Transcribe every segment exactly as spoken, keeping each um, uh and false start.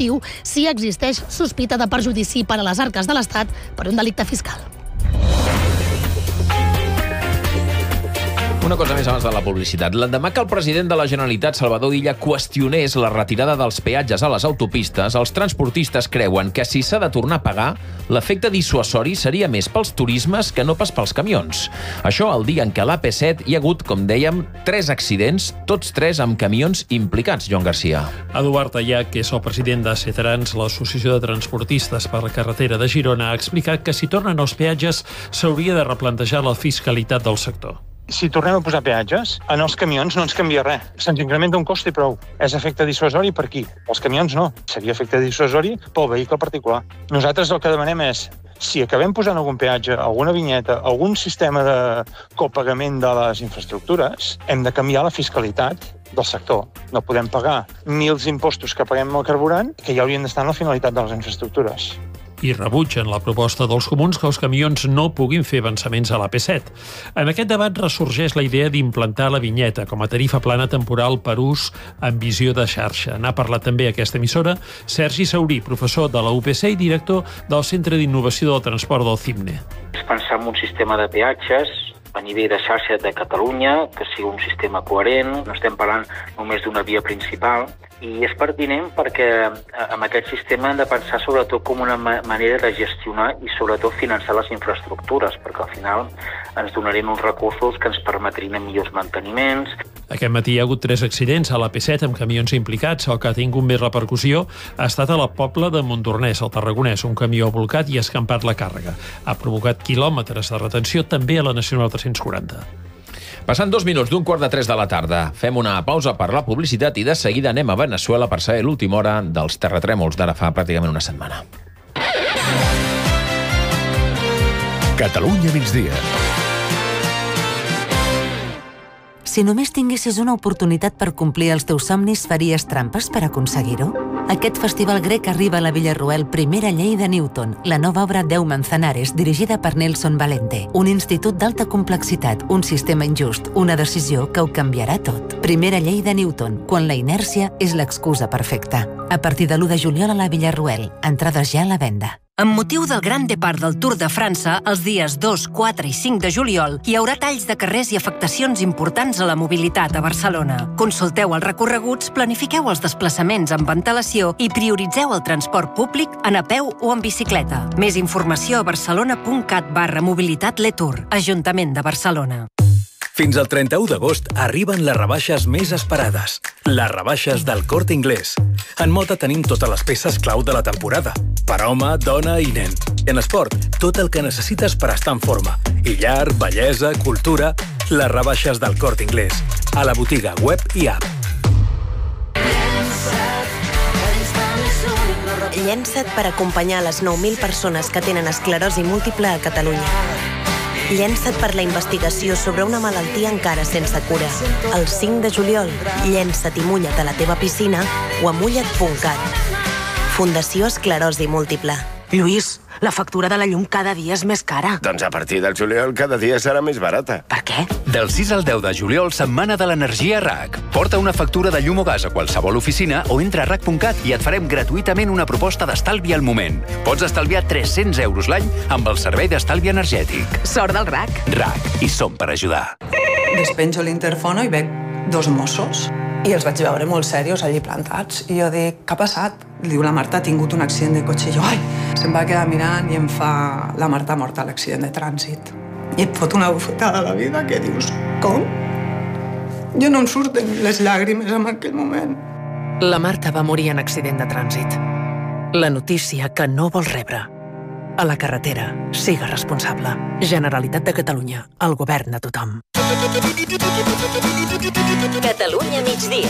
administratiu si existeix sospita de perjudici per a les arques de l'Estat per un delicte fiscal. Una cosa més abans de la publicitat. L'endemà que el president de la Generalitat, Salvador Illa, qüestionés la retirada dels peatges a les autopistes, els transportistes creuen que si s'ha de tornar a pagar, l'efecte dissuasori seria més pels turismes que no pas pels camions. Això el dia en què a l'A P set hi ha hagut, com dèiem, tres accidents, tots tres amb camions implicats, Joan Garcia. Eduard Allà, que és el president de Cetrans, l'Associació de Transportistes per la Carretera de Girona, ha explicat que si tornen els peatges s'hauria de replantejar la fiscalitat del sector. Si tornem a posar peatges, en els camions no ens canvia res. Se'ns incrementa un cost i prou. És efecte dissuasori per qui? Els camions no. Seria efecte dissuasori pel vehicle particular. Nosaltres el que demanem és, si acabem posant algun peatge, alguna vinyeta, algun sistema de copagament de les infraestructures, hem de canviar la fiscalitat del sector. No podem pagar mils impostos que paguem al carburant, que ja haurien d'estar en la finalitat de les infraestructures. I rebutgen la proposta dels comuns que els camions no puguin fer avançaments a l'A P set. En aquest debat ressorgeix la idea d'implantar la vinyeta com a tarifa plana temporal per ús en visió de xarxa. N'ha parlat també a aquesta emissora Sergi Saurí, professor de la U P C i director del Centre d'Innovació del Transport del CIMNE. És pensar en un sistema de peatges a nivell de xarxa de Catalunya, que sigui un sistema coherent, no estem parlant només d'una via principal, i és pertinent perquè amb aquest sistema hem de pensar sobretot com una manera de gestionar i sobretot finançar les infraestructures, perquè al final ens donarien uns recursos que ens permetrien millors manteniments. Aquest matí hi ha hagut tres accidents a l'A P set amb camions implicats. El que ha tingut més repercussió ha estat a la Pobla de Montornès, al Tarragonès. Un camió ha volcat i ha escampat la càrrega. Ha provocat quilòmetres de retenció també a la Nacional tres-cents quaranta. Passant dos minuts d'un quart de tres de la tarda. Fem una pausa per la publicitat i de seguida anem a Veneçuela per saber l'última hora dels terratrèmols d'ara fa pràcticament una setmana. Catalunya migdia. Si només tinguessis una oportunitat per complir els teus somnis, faries trampes per aconseguir-ho? Aquest festival grec arriba a la Villarroel Primera Llei de Newton, la nova obra Deu Manzanares, dirigida per Nelson Valente. Un institut d'alta complexitat, un sistema injust, una decisió que ho canviarà tot. Primera Llei de Newton, quan la inèrcia és l'excusa perfecta. A partir de l'u de juliol a la Villarroel. Entrades ja a la venda. Amb motiu del Gran Depart del Tour de França, els dies dos, quatre i cinc de juliol, hi haurà talls de carrers i afectacions importants a la mobilitat a Barcelona. Consulteu els recorreguts, planifiqueu els desplaçaments amb antelació i prioritzeu el transport públic en a peu o en bicicleta. Més informació a barcelona.cat barra mobilitat Letour, Ajuntament de Barcelona. Fins al trenta-u d'agost arriben les rebaixes més esperades. Les rebaixes del Corte Inglés. En moda tenim totes les peces clau de la temporada. Per home, dona i nen. En esport, tot el que necessites per estar en forma. I llar, bellesa, cultura... Les rebaixes del Corte Inglés. A la botiga web i app. Llença't per acompanyar les nou mil persones que tenen esclerosi múltiple a Catalunya. Llença't per la investigació sobre una malaltia encara sense cura. El cinc de juliol, llença't i mulla't a la teva piscina o a mulla't punt cat. Fundació Esclerosi Múltiple. Lluís, la factura de la llum cada dia és més cara. Doncs a partir del juliol cada dia serà més barata. Per què? Del sis al deu de juliol, Setmana de l'Energia R A C. Porta una factura de llum o gas a qualsevol oficina o entra a R A C punt cat i et farem gratuïtament una proposta d'estalvi al moment. Pots estalviar tres-cents euros l'any amb el servei d'estalvi energètic. Sort del R A C. R A C. I som per ajudar. Despenjo l'interfono i veig dos Mossos i els vaig veure molt serios allí plantats. I jo dic, què ha passat? Diu, la Marta ha tingut un accident de cotxe. I jo, ai, se'm va quedar mirant i em fa... La Marta ha mort a l'accident de trànsit. I et fot una bufetada a la vida que dius, com? Jo no em surten les llàgrimes en aquell moment. La Marta va morir en accident de trànsit. La notícia que no vols rebre. A la carretera, siga responsable. Generalitat de Catalunya, el govern de tothom. Catalunya migdia.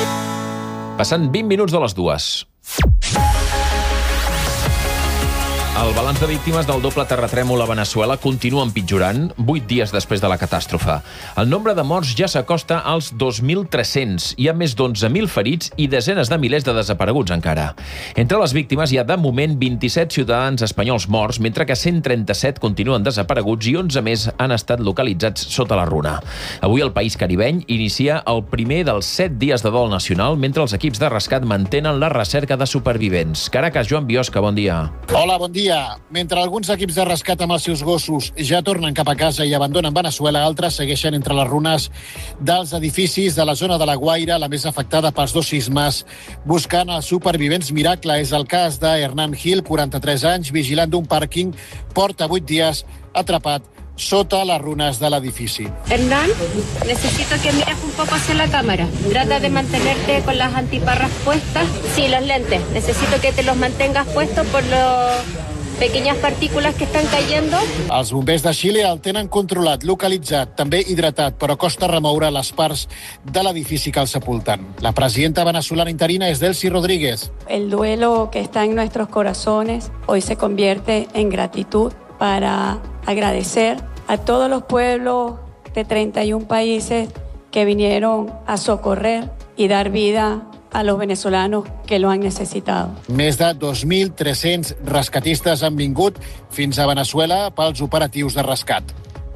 Passant vint minuts de les dues. El balanç de víctimes del doble terratrèmol a Veneçuela continua empitjorant vuit dies després de la catàstrofe. El nombre de morts ja s'acosta als dos mil tres-cents. Hi ha més d'onze mil ferits i desenes de milers de desapareguts encara. Entre les víctimes hi ha de moment vint-i-set ciutadans espanyols morts, mentre que cent trenta-set continuen desapareguts i onze més han estat localitzats sota la runa. Avui el país caribeny inicia el primer dels set dies de dol nacional, mentre els equips de rescat mantenen la recerca de supervivents. Caracas, Joan Biosca, bon dia. Hola, bon dia. Mentre alguns equips de rescat amb els seus gossos ja tornen cap a casa i abandonen Veneçuela, altres segueixen entre les runes dels edificis de la zona de la Guaira, la més afectada pels dos sismes, buscant els supervivents miracle. És el cas de Hernán Gil, quaranta-tres anys, vigilant d'un pàrquing, porta vuit dies atrapat sota les runes de l'edifici. Hernán, necesito que mires un poco hacia la cámara. Trata de mantenerte con las antiparras puestas. Sí, los lentes. Necesito que te los mantengas puestos por las pequeñas partículas que están cayendo. Els bombers de Xile el tenen controlat, localitzat, també hidratat, però costa remoure les parts de l'edifici que el sepulten. La presidenta venezolana interina és Delcy Rodríguez. El duelo que está en nuestros corazones hoy se convierte en gratitud para agradecer a todos los pueblos de treinta y un países que vinieron a socorrer y dar vida a los venezolanos que lo han necesitado. Més de dos mil tres-cents rescatistes han vingut fins a Veneçuela pels operatius de rescat.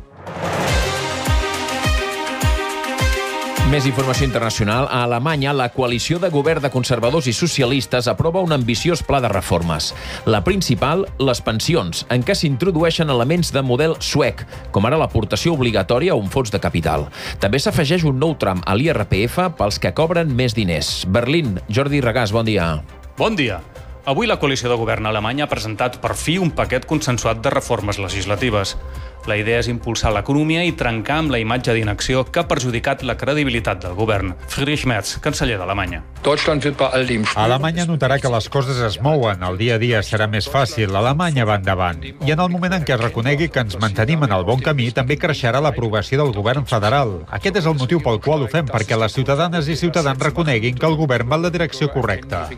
Més informació internacional. A Alemanya, la coalició de govern de conservadors i socialistes aprova un ambiciós pla de reformes. La principal, les pensions, en què s'introdueixen elements de model suec, com ara l'aportació obligatòria a un fons de capital. També s'afegeix un nou tram a l'I R P F pels que cobren més diners. Berlín, Jordi Regàs, bon dia. Bon dia. Avui la coalició de govern alemanya ha presentat per fi un paquet consensuat de reformes legislatives. La idea és impulsar l'economia i trencar amb la imatge d'inacció que ha perjudicat la credibilitat del govern. Friedrich Merz, canceller d'Alemanya. Alemanya notarà que les coses es mouen, el dia a dia serà més fàcil, Alemanya va endavant. I en el moment en què es reconegui que ens mantenim en el bon camí, també creixerà l'aprovació del govern federal. Aquest és el motiu pel qual ho fem, perquè les ciutadanes i ciutadans reconeguin que el govern va en la direcció correcta.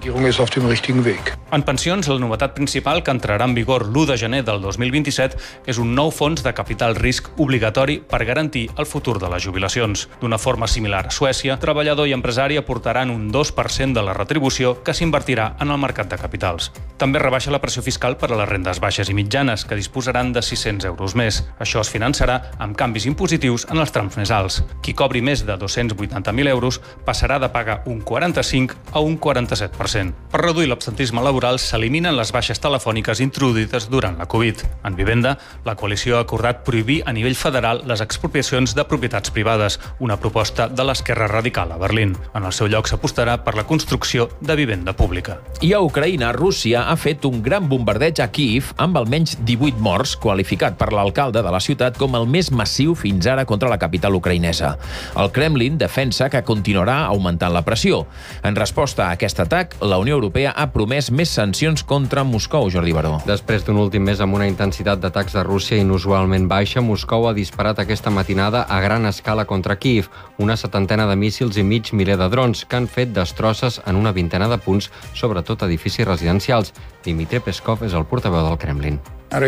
En pensions, la novetat principal que entrarà en vigor l'u de gener del dos mil vint-i-set és un nou fons de capital risc obligatori per garantir el futur de les jubilacions. D'una forma similar a Suècia, treballador i empresari aportaran un dos per cent de la retribució que s'invertirà en el mercat de capitals. També rebaixa la pressió fiscal per a les rendes baixes i mitjanes, que disposaran de sis-cents euros més. Això es finançarà amb canvis impositius en els trams més alts. Qui cobri més de dos-cents vuitanta mil euros passarà de pagar un quaranta-cinc a un quaranta-set per cent. Per reduir l'absentisme laboral s'eliminen les baixes telefòniques introduïdes durant la Covid. En vivenda, la coalició ha acordat prohibir a nivell federal les expropiacions de propietats privades, una proposta de l'esquerra radical a Berlín. En el seu lloc s'apostarà per la construcció de vivenda pública. I a Ucraïna, Rússia ha fet un gran bombardeig a Kíiv amb almenys divuit morts, qualificat per l'alcalde de la ciutat com el més massiu fins ara contra la capital ucraïnesa. El Kremlin defensa que continuarà augmentant la pressió. En resposta a aquest atac, la Unió Europea ha promès més sancions contra Moscou, Jordi Baró. Després d'un últim mes amb una intensitat d'atacs de Rússia inusualment baixa, Moscou ha disparat aquesta matinada a gran escala contra Kíiv, una setantena de míssils i mig miler de drons que han fet destrosses en una vintena de punts, sobretot edificis residencials. Dmitry Peskov és el portaveu del Kremlin.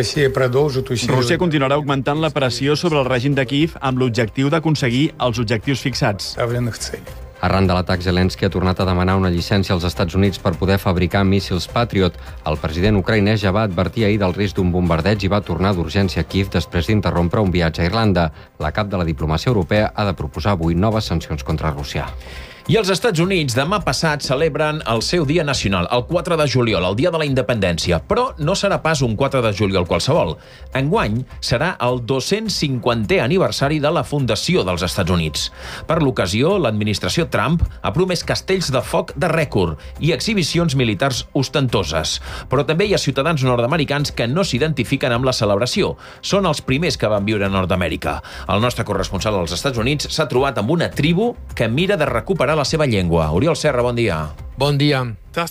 Rússia continuarà augmentant la pressió sobre el règim de Kíiv amb l'objectiu d'aconseguir els objectius fixats. Arran de l'atac, Zelensky ha tornat a demanar una llicència als Estats Units per poder fabricar míssils Patriot. El president ucraïnès ja va advertir ahir del risc d'un bombardeig i va tornar d'urgència a Kíiv després d'interrompre un viatge a Irlanda. La cap de la diplomàcia europea ha de proposar avui noves sancions contra Rússia. I els Estats Units demà passat celebren el seu dia nacional, el quatre de juliol, el dia de la independència. Però no serà pas un quatre de juliol qualsevol. Enguany serà el dos-cents cinquantè aniversari de la fundació dels Estats Units. Per l'ocasió, l'administració Trump ha promès castells de foc de rècord i exhibicions militars ostentoses. Però també hi ha ciutadans nord-americans que no s'identifiquen amb la celebració. Són els primers que van viure a Nord-Amèrica. El nostre corresponsal als Estats Units s'ha trobat amb una tribu que mira de recuperar la seva llengua. Oriol Serra, bon dia. Bon dia.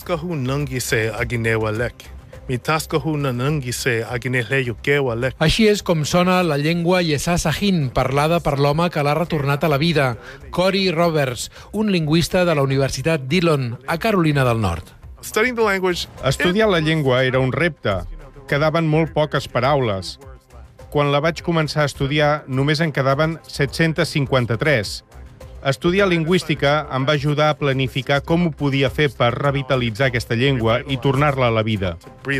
Així és com sona la llengua Yesà Sahin, parlada per l'home que l'ha retornat a la vida, Corey Roberts, un lingüista de la Universitat Dillon, a Carolina del Nord. Estudiar la llengua era un repte. quedaven molt poques paraules. Quan la vaig començar a estudiar, només en quedaven set-cents cinquanta-tres. Estudiar lingüística em va ajudar a planificar com ho podia fer per revitalitzar aquesta llengua i tornar-la a la vida.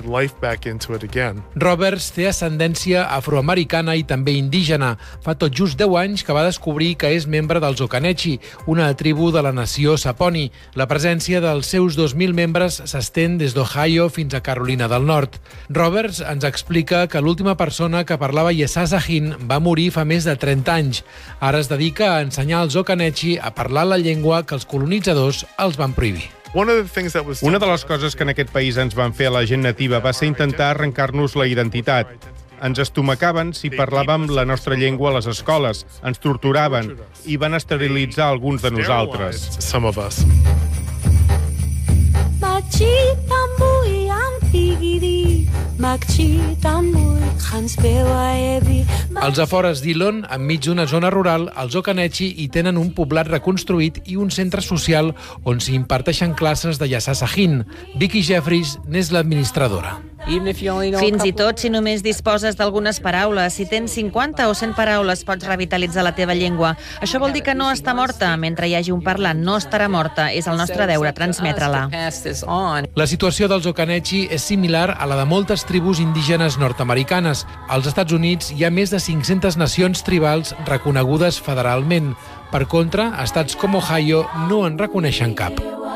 Roberts té ascendència afroamericana i també indígena. Fa tot just deu anys que va descobrir que és membre dels Occanechi, una tribu de la nació Saponi. La presència dels seus dos mil membres s'estén des d'Ohio fins a Carolina del Nord. Roberts ens explica que l'última persona que parlava Yesasahin va morir fa més de trenta anys. Ara es dedica a ensenyar als Occanechi a parlar la llengua que els colonitzadors els van prohibir. Una de les coses que en aquest país ens van fer a la gent nativa va ser intentar arrencar-nos la identitat. Ens estomacaven si parlàvem la nostra llengua a les escoles, ens torturaven i van esterilitzar alguns de nosaltres. Als afores d'Elon, enmig d'una zona rural, els Occanechi hi tenen un poblat reconstruït i un centre social on s'hi imparteixen classes de Yesasahin. Vicky Jeffries n'és l'administradora. Fins i tot si només disposes d'algunes paraules, si tens cinquanta o cent paraules pots revitalitzar la teva llengua. Això vol dir que no està morta. Mentre hi hagi un parlant, no estarà morta. És el nostre deure transmetre-la. La situació dels Occanechi és similar a la de moltes tribus indígenes nord-americanes. Als Estats Units hi ha més de cinc-centes nacions tribals reconegudes federalment. Per contra, estats com Ohio no en reconeixen cap.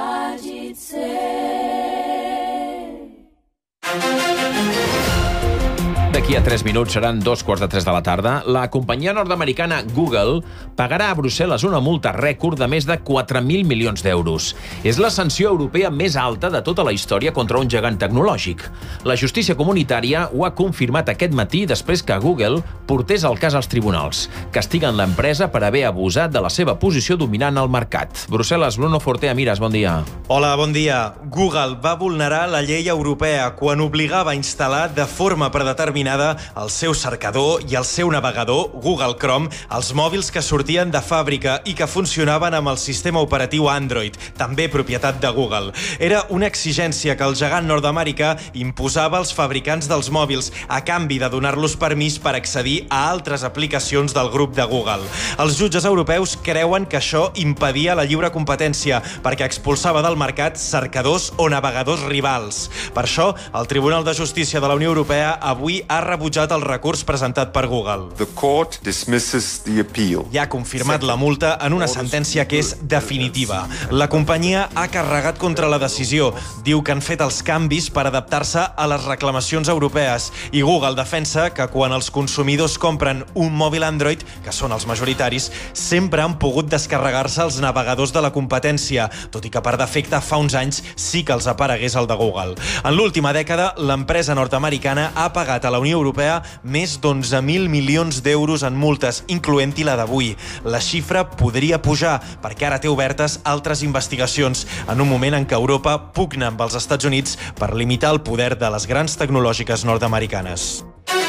D'aquí a tres minuts seran dos quarts de tres de la tarda. La companyia nord-americana Google pagarà a Brussel·les una multa rècord de més de quatre mil milions d'euros. És la sanció europea més alta de tota la història contra un gegant tecnològic. La justícia comunitària ho ha confirmat aquest matí després que Google portés el cas als tribunals. Castiguen l'empresa per haver abusat de la seva posició dominant al mercat. Brussel·les, Bruno Fortea, Mires, bon dia. Hola, bon dia. Google va vulnerar la llei europea quan obligava a instal·lar de forma predeterminada el seu cercador i el seu navegador Google Chrome als mòbils que sortien de fàbrica i que funcionaven amb el sistema operatiu Android, també propietat de Google. Era una exigència que el gegant nord-americà imposava als fabricants dels mòbils a canvi de donar-los permís per accedir a altres aplicacions del grup de Google. Els jutges europeus creuen que això impedia la lliure competència perquè expulsava del mercat cercadors o navegadors rivals. Per això, el Tribunal de Justícia de la Unió Europea avui ha rebutjat el recurs presentat per Google. The court dismisses the appeal. I ha confirmat la multa en una sentència que és definitiva. La companyia ha carregat contra la decisió. Diu que han fet els canvis per adaptar-se a les reclamacions europees i Google defensa que quan els consumidors compren un mòbil Android, que són els majoritaris, sempre han pogut descarregar-se els navegadors de la competència, tot i que per defecte fa uns anys sí que els aparegués el de Google. En l'última dècada, l'empresa nord-americana ha pagat a la Unió Europea més d'onze mil milions d'euros en multes, incloent-hi la d'avui. La xifra podria pujar perquè ara té obertes altres investigacions en un moment en què Europa pugna amb els Estats Units per limitar el poder de les grans tecnològiques nord-americanes.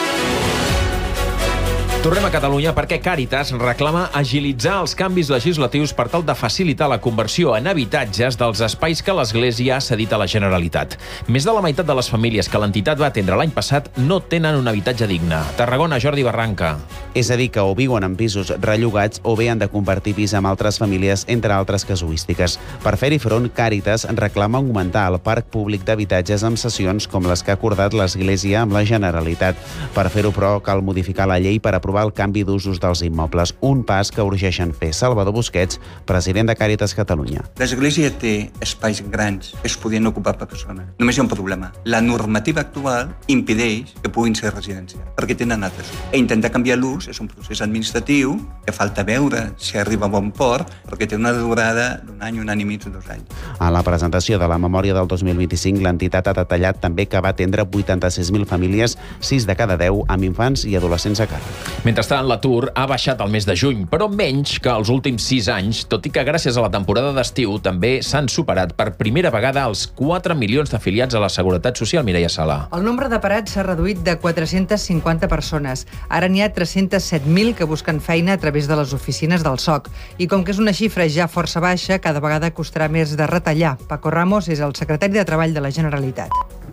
Tornem a Catalunya perquè Càritas reclama agilitzar els canvis legislatius per tal de facilitar la conversió en habitatges dels espais que l'Església ha cedit a la Generalitat. Més de la meitat de les famílies que l'entitat va atendre l'any passat no tenen un habitatge digne. Tarragona, Jordi Barranca. És a dir, que o viuen en pisos rellogats o bé han de compartir pis amb altres famílies, entre altres casuístiques. Per fer-hi front, Càritas reclama augmentar el parc públic d'habitatges amb cessions com les que ha acordat l'Església amb la Generalitat. Per fer-ho, però, cal modificar la llei per aprovar el canvi d'usos dels immobles, un pas que urgeixen fer. Salvador Busquets, president de Càritas Catalunya. L'Església té espais grans que es podien ocupar per persones. Només hi ha un problema. La normativa actual impedeix que puguin ser residències, perquè tenen altres. E intentar canviar l'ús és un procés administratiu que falta veure si arriba a bon port, perquè té una durada d'un any, un any i mig o dos anys. A la presentació de la memòria del dos mil vint-i-cinc, l'entitat ha detallat també que va atendre vuitanta-sis mil famílies, sis de cada deu amb infants i adolescents a càrrec. Mentrestant, l'atur ha baixat el mes de juny, però menys que els últims sis anys, tot i que gràcies a la temporada d'estiu també s'han superat per primera vegada els quatre milions d'afiliats a la Seguretat Social. Mireia Sala. El nombre de parats s'ha reduït de quatre-centes cinquanta persones. Ara n'hi ha tres-cents set mil que busquen feina a través de les oficines del S O C. I com que és una xifra ja força baixa, cada vegada costarà més de retallar. Paco Ramos és el secretari de Treball de la Generalitat.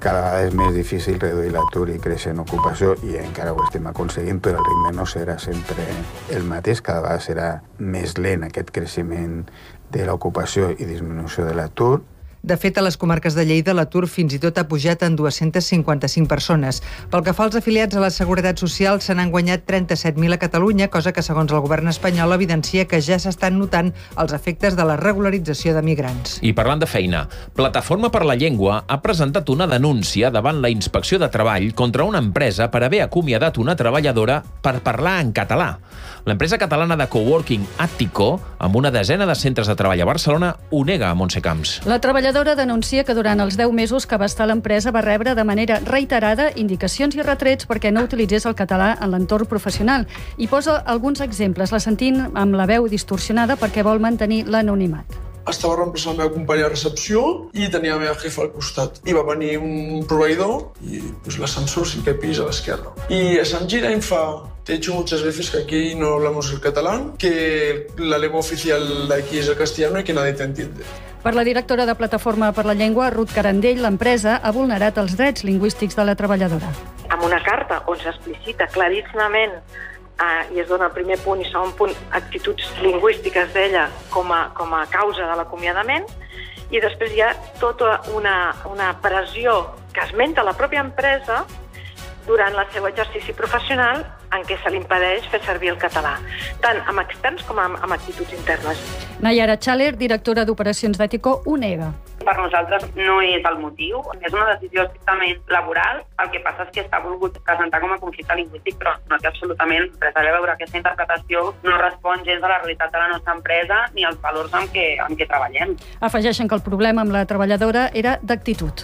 cada vegada és més difícil reduir l'atur i créixer en ocupació, i encara ho estem aconseguint, però el ritme no serà sempre el mateix, cada vegada serà més lent aquest creixement de l'ocupació i disminució de l'atur. De fet, a les comarques de Lleida l'atur fins i tot ha pujat en dues-centes cinquanta-cinc persones. Pel que fa als afiliats a la Seguretat Social, se n'han guanyat trenta-set mil a Catalunya, cosa que, segons el govern espanyol, evidencia que ja s'estan notant els efectes de la regularització de migrants. I parlant de feina, Plataforma per la Llengua ha presentat una denúncia davant la Inspecció de Treball contra una empresa per haver acomiadat una treballadora per parlar en català. L'empresa catalana de coworking Attico, amb una desena de centres de treball a Barcelona, ho nega a Montse Camps. La treballadora denuncia que durant els deu mesos que va estar a l'empresa va rebre de manera reiterada indicacions i retrets perquè no utilitzés el català en l'entorn professional. I posa alguns exemples, la sentim amb la veu distorsionada perquè vol mantenir l'anonimat. Estava reemplaçant la meva companya de recepció i tenia la meva jefa al costat. I va venir un proveïdor i pues, l'ascensor cinquè pis a l'esquerra. I se'n gira i em fa: te he dicho muchas veces que aquí no hablamos el catalán, que la lengua oficial de aquí es el castellano y que nadie te entiende. Per la directora de Plataforma per la Llengua, Ruth Carandell, l'empresa ha vulnerat els drets lingüístics de la treballadora. Amb una carta on s'explicita claríssimament eh, i es dona el primer punt i segon punt actituds lingüístiques d'ella com a, com a causa de l'acomiadament, i després hi ha tota una, una pressió que esmenta la pròpia empresa durant el seu exercici professional en què se li impedeix fer servir el català, tant amb externs com amb, amb actituds internes. Nayara Chaler, directora d'Operacions d'Ètico, ho nega. Per nosaltres no és el motiu, és una decisió estrictament laboral, el que passa és que s'ha volgut presentar com a conflicte lingüístic, però no té absolutament res a veure. Aquesta interpretació no respon gens a la realitat de la nostra empresa ni als valors amb què, amb què treballem. Afegeixen que el problema amb la treballadora era d'actitud.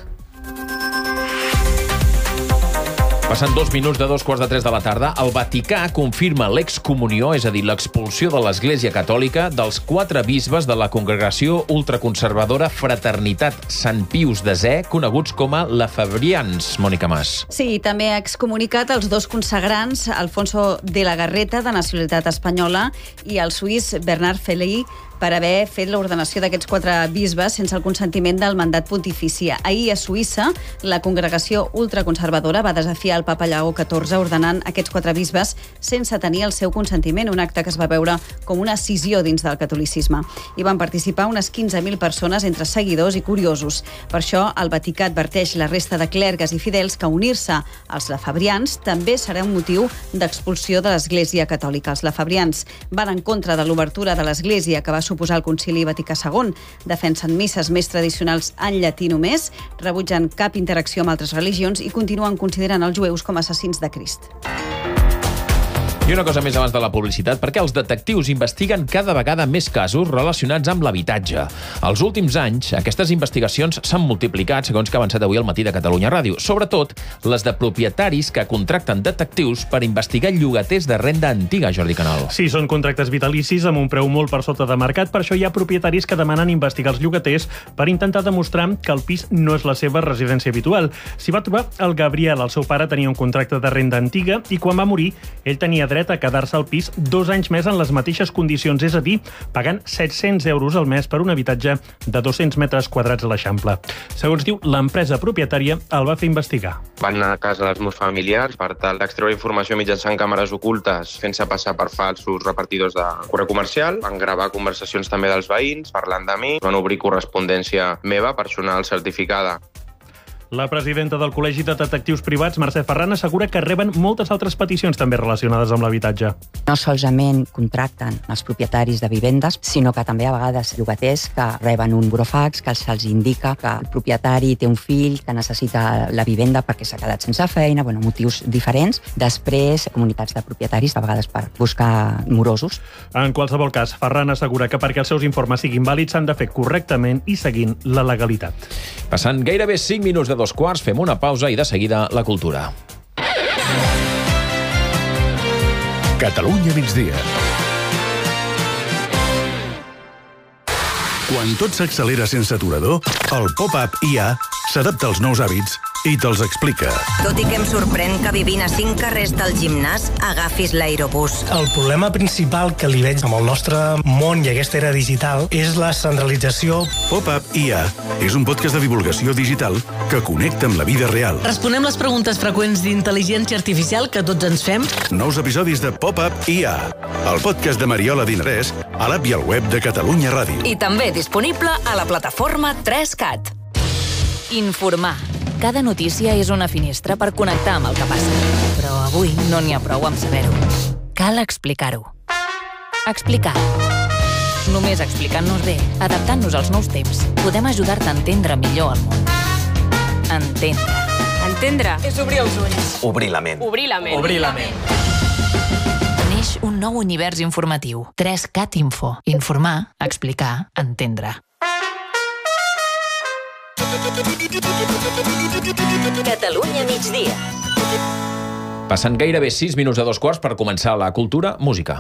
Passant dos minuts de dos quarts de tres de la tarda, el Vaticà confirma l'excomunió, és a dir, l'expulsió de l'Església Catòlica dels quatre bisbes de la congregació ultraconservadora Fraternitat Sant Pius desè, coneguts com a Lefebvrians. Mònica Mas. Sí, també ha excomunicat els dos consagrants, Alfonso de la Garreta, de nacionalitat espanyola, i el suís Bernard Feley, per haver fet l'ordenació d'aquests quatre bisbes sense el consentiment del mandat pontifici. Ahir a Suïssa, la congregació ultraconservadora va desafiar el papa Lleó catorze ordenant aquests quatre bisbes sense tenir el seu consentiment, un acte que es va veure com una escissió dins del catolicisme. Hi van participar unes quinze mil persones entre seguidors i curiosos. Per això, el Vaticà adverteix la resta de clergues i fidels que unir-se als lefebvrians també serà un motiu d'expulsió de l'Església Catòlica. Els lefebvrians van en contra de l'obertura de l'Església que va suposar el Concili Vaticà segon. Defensen misses més tradicionals en llatí només, rebutgen cap interacció amb altres religions i continuen considerant els jueus com a assassins de Crist. I una cosa més abans de la publicitat, perquè els detectius investiguen cada vegada més casos relacionats amb l'habitatge. Els últims anys, aquestes investigacions s'han multiplicat, segons que ha avançat avui al Matí de Catalunya Ràdio. Sobretot, les de propietaris que contracten detectius per investigar llogaters de renda antiga, Jordi Canal. Sí, són contractes vitalicis amb un preu molt per sota de mercat. Per això hi ha propietaris que demanen investigar els llogaters per intentar demostrar que el pis no és la seva residència habitual. S'hi va trobar el Gabriel. El seu pare tenia un contracte de renda antiga i quan va morir, ell tenia dret a quedar-se al pis dos anys més en les mateixes condicions, és a dir, pagant set-cents euros al mes per un habitatge de dos-cents metres quadrats a l'Eixample. Segons diu, l'empresa propietària el va fer investigar. Van anar a casa dels meus familiars per tal d'extreure informació mitjançant càmeres ocultes, fent-se passar per falsos repartidors de correu comercial. Van gravar conversacions també dels veïns, parlant de mi. Van obrir correspondència meva, personal certificada. La presidenta del Col·legi de Detectius Privats, Mercè Ferran, assegura que reben moltes altres peticions també relacionades amb l'habitatge. No solament contracten els propietaris de vivendes, sinó que també a vegades llogaters que reben un burofax que se'ls indica que el propietari té un fill que necessita la vivenda perquè s'ha quedat sense feina, bueno, motius diferents. Després, comunitats de propietaris, a vegades per buscar morosos. En qualsevol cas, Ferran assegura que perquè els seus informes siguin vàlids s'han de fer correctament i seguint la legalitat. Passant gairebé cinc minuts de dos quarts, fem una pausa i de seguida la cultura. Catalunya migdia. Quan tot s'accelera sense aturador, al pop-up I A s'adapta als nous hàbits i te'ls explica. Tot i que em sorprèn que vivint a cinc carrers del gimnàs agafis l'aerobús. El problema principal que li veig amb el nostre món i aquesta era digital és la centralització. Pop-up I A és un podcast de divulgació digital que connecta amb la vida real. Responem les preguntes freqüents d'intel·ligència artificial que tots ens fem. Nous episodis de Pop-up I A, el podcast de Mariola Dinarès, a l'app i al web de Catalunya Ràdio. I també disponible a la plataforma tres cat. Informar. Cada notícia és una finestra per connectar amb el que passa. Però avui no n'hi ha prou amb saber-ho. Cal explicar-ho. Explicar. Només explicant-nos bé, adaptant-nos als nous temps, podem ajudar-te a entendre millor el món. Entendre. Entendre és obrir els ulls. Obrir la ment. Obrir la ment. Obrir la ment. Neix un nou univers informatiu. tres cat Info. Informar, explicar, entendre. Catalunya migdia. Passen gairebé sis minuts a dos quarts per començar la cultura, música.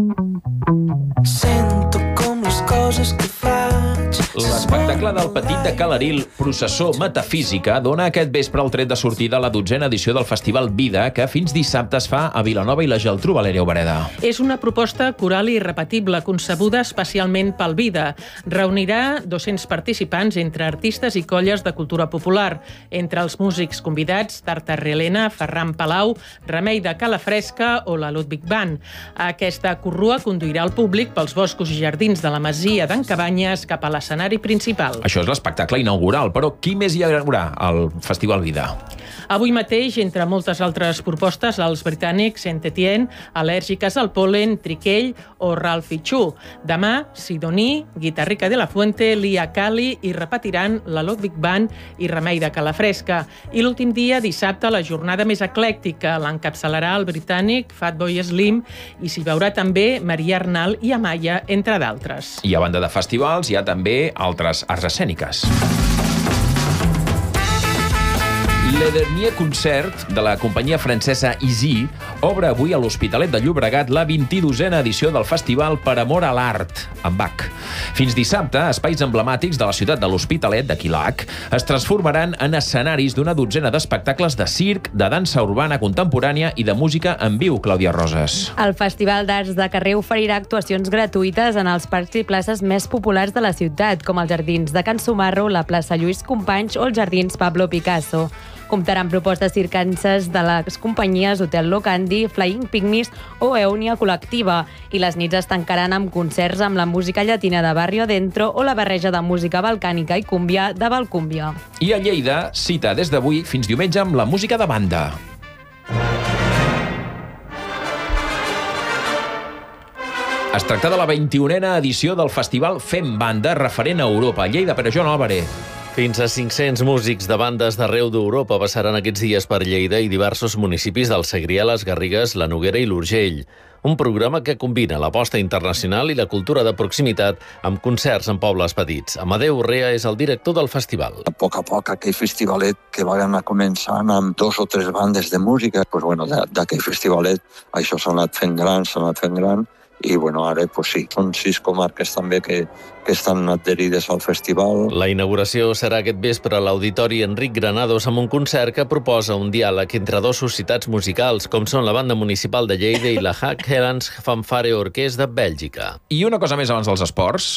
Sento com les coses que faig. L'espectacle del Petit de Calaril, Processó Metafísica, dona aquest vespre el tret de sortida a la dotzena edició del Festival Vida, que fins dissabte es fa a Vilanova i la Geltrú, Valèria Obreda. És una proposta coral i irrepetible, concebuda especialment pel Vida. Reunirà dos-cents participants entre artistes i colles de cultura popular. Entre els músics convidats, Tarta Relena, Ferran Palau, Remei de Calafresca o la Ludwig Band. Aquesta corrua conduirà el públic pels boscos i jardins de la masia d'en Cabanyes cap a l'escenari principal. Això és l'espectacle inaugural, però qui més hi haurà al Festival Vida? Avui mateix, entre moltes altres propostes, els britànics Saint Etienne, Al·lèrgiques al pol·len, Triquell o Ralph Fichu. Demà, Sidoní, Guitarrica de la Fuente, Lia Cali i repetiran la Ludwig Band i Remei de Calafresca. I l'últim dia, dissabte, la jornada més eclèctica l'encapçalarà el britànic Fatboy Slim i s'hi veurà també Maria Arnal i Amaya, entre d'altres. I a banda de festivals, hi ha també altres arts escèniques. Le Dernier Concert de la companyia francesa Easy obre avui a l'Hospitalet de Llobregat la vint-i-dosena edició del Festival Per Amor a l'Art, amb Bach. Fins dissabte, espais emblemàtics de la ciutat de l'Hospitalet, de Quilac, es transformaran en escenaris d'una dotzena d'espectacles de circ, de dansa urbana contemporània i de música en viu, Clàudia Roses. El Festival d'Arts de Carrer oferirà actuacions gratuïtes en els parcs i places més populars de la ciutat, com els jardins de Can Sumarro, la plaça Lluís Companys o els jardins Pablo Picasso. Comptarà amb propostes circenses de les companyies Hotel Locandi, Flying Pygmies o Eonia Col·lectiva, i les nits es tancaran amb concerts amb la música llatina de Barrio Adentro o la barreja de música balcànica i cúmbia de Valcúmbia. I a Lleida, cita des d'avui fins diumenge amb la música de banda. Es tracta de la vint-i-unena edició del festival Fem Banda, referent a Europa. A Lleida, per a Joan Álvarez. Fins a cinc-cents músics de bandes d'arreu d'Europa passaran aquests dies per Lleida i diversos municipis del Segrià, les Garrigues, la Noguera i l'Urgell. Un programa que combina l'aposta internacional i la cultura de proximitat amb concerts en pobles petits. Amadeu Urrea és el director del festival. A poc a poc, aquell festivalet que va anar començant amb dos o tres bandes de música, doncs, bueno, d'aquell festivalet això s'ha anat fent gran, s'ha anat fent gran, i bueno, ara pues sí, són sis comarques també que, que estan adherides al festival. La inauguració serà aquest vespre a l'Auditori Enric Granados amb un concert que proposa un diàleg entre dos societats musicals com són la Banda Municipal de Lleida i la Hack Helens Fanfare Orquest de Bèlgica. I una cosa més abans dels esports.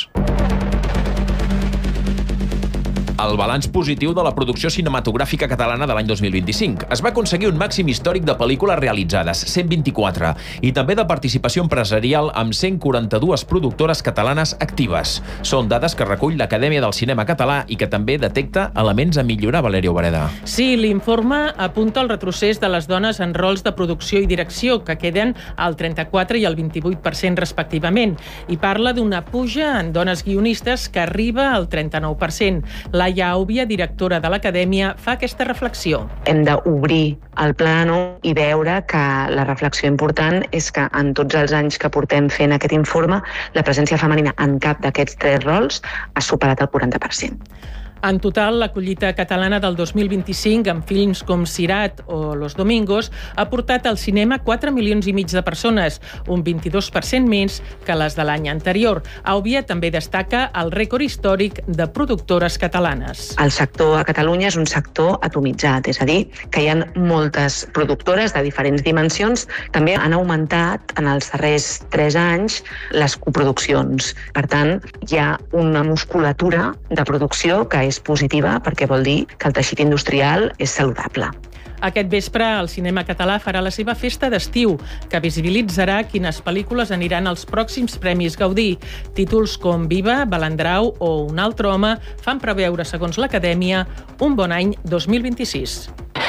El balanç positiu de la producció cinematogràfica catalana de l'any dos mil vint-i-cinc. Es va aconseguir un màxim històric de pel·lícules realitzades, cent vint-i-quatre, i també de participació empresarial amb cent quaranta-dues productores catalanes actives. Són dades que recull l'Acadèmia del Cinema Català i que també detecta elements a millorar, Valèria Obreda. Sí, l'informe apunta el retrocés de les dones en rols de producció i direcció, que queden al trenta-quatre i al vint-i-vuit per cent respectivament, i parla d'una puja en dones guionistes que arriba al trenta-nou per cent. La Laia Àubia, directora de l'Acadèmia, fa aquesta reflexió. Hem d'obrir el plano i veure que la reflexió important és que en tots els anys que portem fent aquest informe, la presència femenina en cap d'aquests tres rols ha superat el quaranta per cent. En total, la collita catalana del dos mil vint-i-cinc, amb films com Sirat o Los Domingos, ha portat al cinema quatre milions i mig de persones, un vint-i-dos per cent menys que les de l'any anterior. Àubia també destaca el rècord històric de productores catalanes. El sector a Catalunya és un sector atomitzat, és a dir, que hi ha moltes productores de diferents dimensions. També han augmentat en els darrers tres anys les coproduccions. Per tant, hi ha una musculatura de producció que és positiva perquè vol dir que el teixit industrial és saludable. Aquest vespre, el cinema català farà la seva festa d'estiu, que visibilitzarà quines pel·lícules aniran als pròxims Premis Gaudí. Títols com Viva, Balandrau o Un altre home fan preveure, segons l'Acadèmia, un bon any dos mil vint-i-sis.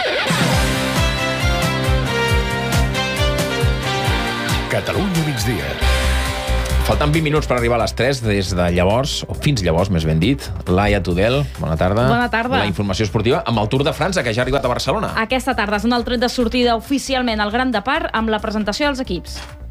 Catalunya migdia. Falten vint minuts per arribar a les tres des de llavors, o fins llavors, més ben dit. Laia Tudel, bona tarda. Bona tarda. La informació esportiva amb el Tour de França, que ja ha arribat a Barcelona. Aquesta tarda és un tret de sortida oficialment al Gran Depart amb la presentació dels equips.